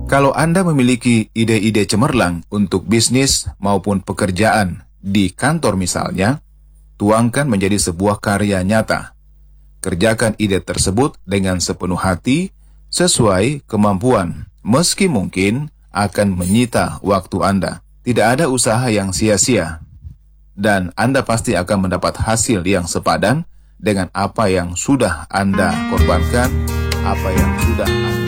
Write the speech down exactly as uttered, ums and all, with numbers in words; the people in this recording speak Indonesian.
Kalau Anda memiliki ide-ide cemerlang untuk bisnis maupun pekerjaan di kantor misalnya, tuangkan menjadi sebuah karya nyata. Kerjakan ide tersebut dengan sepenuh hati, sesuai kemampuan, meski mungkin akan menyita waktu Anda. Tidak ada usaha yang sia-sia, dan Anda pasti akan mendapat hasil yang sepadan dengan apa yang sudah Anda korbankan, apa yang sudah Anda